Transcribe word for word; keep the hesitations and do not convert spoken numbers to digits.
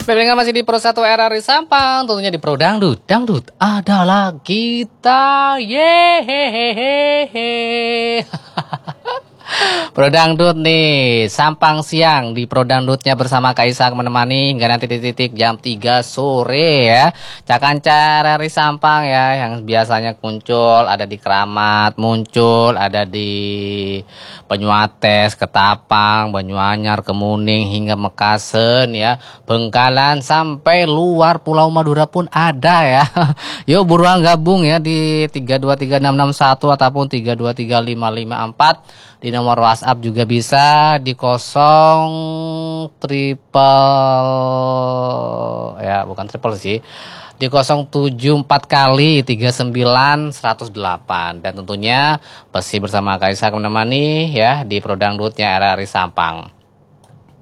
Barengan masih di Pro satu R R I Sampang, tentunya di Pro Dangdut. Dangdut adalah kita. Yehehehe. Pro Dangdut nih, Sampang siang di Pro Dangdutnya bersama Kaisa menemani hingga nanti titik-titik jam tiga sore ya. Cakancar R R I Sampang ya, yang biasanya muncul ada di Keramat, muncul ada di Banyuates, Ketapang, Banyuanyar, Kemuning hingga Mekasen ya. Bengkalan sampai luar Pulau Madura pun ada ya. Yuk buruan gabung ya di tiga dua tiga enam enam satu ataupun tiga dua tiga lima lima empat. Di nomor WhatsApp juga bisa di kosong triple ya, bukan triple sih. Di nol tujuh empat kali tiga sembilan satu nol delapan, dan tentunya masih bersama Kaisa menemani ya di Pro Dangdutnya R R I Sampang.